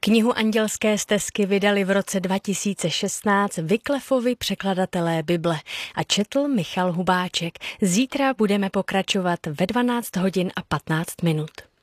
Knihu Andělské stezky vydali v roce 2016 Wycliffovi překladatelé Bible a četl Michal Hubáček. Zítra budeme pokračovat ve 12 hodin a 15 minut.